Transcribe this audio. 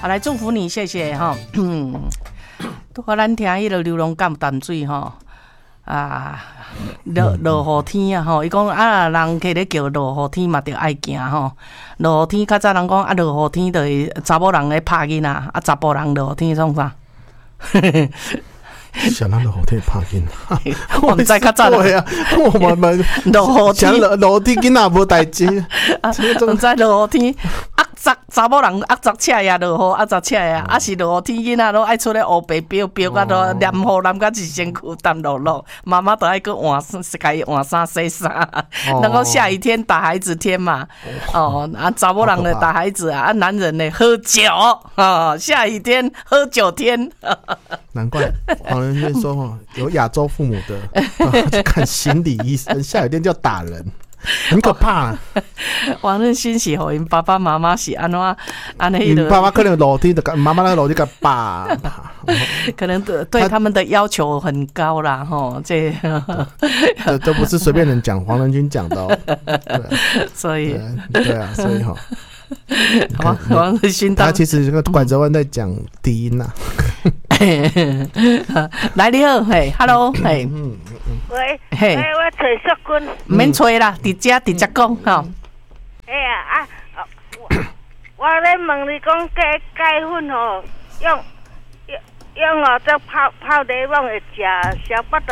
好，来祝福你，谢谢哈。拄好咱听迄个流浪感淡水吼啊，落雨天啊吼，伊讲啊，人客咧叫落雨天嘛，着爱行吼。落雨天较早人讲啊，落雨天着是查某人咧拍囡仔，啊查甫人落雨天创啥？ 想咱落雨天拍囡仔， 我毋知较早对啊，我们落雨天落雨天囡仔无代志， 毋知落雨天。查某人压杂车呀落雨，压杂车呀，啊是落雨天囡仔都爱出来黑白飙飙到都黏雨淋到一身躯澹落落，妈妈都爱去换甲伊换衫洗衫，然后下雨天打孩子天嘛，哦啊查某人呢打孩子啊，男人呢喝酒啊，下雨天喝酒天， 难怪黄仁勋说哦，有亚洲父母的去看心理医生，下雨天就要打人。很可怕。 王任勋是互因爸爸妈妈是安怎安尼的？ 爸爸可能楼梯的，妈妈那个楼梯个爸， 可能对他们的要求很高啦，吼，这都不是随便人讲，黄仁勋讲的哦。 所以对啊，所以哈。 王任勋他其实这个拐折弯在讲低音呐。 来你好，嘿 ，Hello， 嘿， 喂，嘿，我找淑君， 唔免找啦，直接讲吼。 哎呀我咧问你讲钙粉吼，用这泡茶碗会食小巴肚